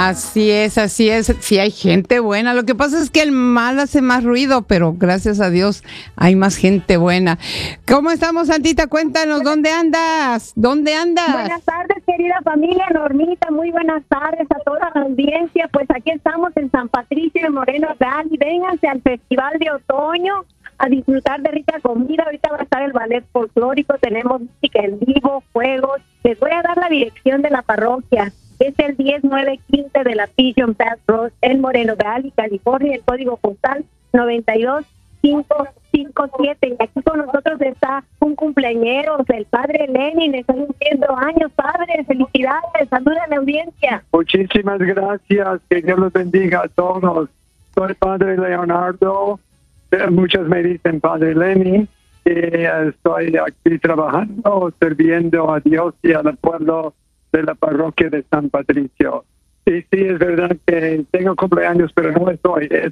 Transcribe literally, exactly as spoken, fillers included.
Así es, así es. Sí hay gente buena. Lo que pasa es que el mal hace más ruido, pero gracias a Dios hay más gente buena. ¿Cómo estamos, Santita? Cuéntanos, ¿dónde andas? ¿Dónde andas? Buenas tardes, querida familia Normita. Muy buenas tardes a toda la audiencia. Pues aquí estamos en San Patricio de Moreno Valley. Vénganse al Festival de Otoño a disfrutar de rica comida. Ahorita va a estar el ballet folclórico. Tenemos música en vivo, juegos. Les voy a dar la dirección de la parroquia. Es el diez nueve quince de la Pigeon Pass Road en Moreno Valley, California. El código postal noventa y dos cinco cinco siete. Y aquí con nosotros está un cumpleañero, el padre Lenin. Está cumpliendo años, padre. Felicidades. Saluda a la audiencia. Muchísimas gracias. Que Dios los bendiga a todos. Soy padre Leonardo. Muchos me dicen padre Lenin. Y estoy aquí trabajando, sirviendo a Dios y al pueblo de la parroquia de San Patricio. Y sí, es verdad que tengo cumpleaños, pero no estoy.